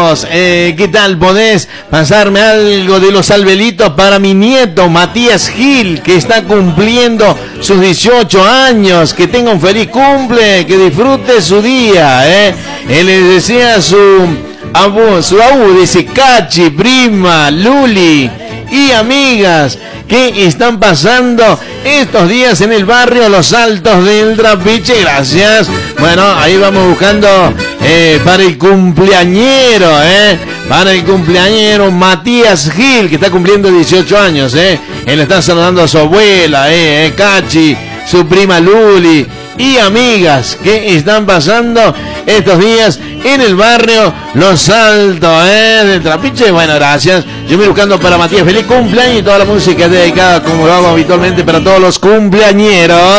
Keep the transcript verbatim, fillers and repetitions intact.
saludos. Eh, ¿Qué tal? ¿Podés pasarme algo de los albelitos para mi nieto Matías Gil, que está cumpliendo sus dieciocho años? Que tenga un feliz cumple, que disfrute su día, ¿eh? Él le desea a su abu, su abu, dice Cachi, prima, Luli y amigas que están pasando estos días en el barrio Los Altos del Trapiche. Gracias. Bueno, ahí vamos buscando eh, para el cumpleañero, eh, para el cumpleañero Matías Gil, que está cumpliendo dieciocho años, eh. Él está saludando a su abuela, eh, eh, Cachi, su prima Luli y amigas que están pasando estos días en el barrio Los Altos, ¿eh? Del Trapiche. Bueno, gracias. Yo me voy buscando para Matías. Feliz cumpleaños y toda la música dedicada, como lo hago habitualmente, para todos los cumpleañeros.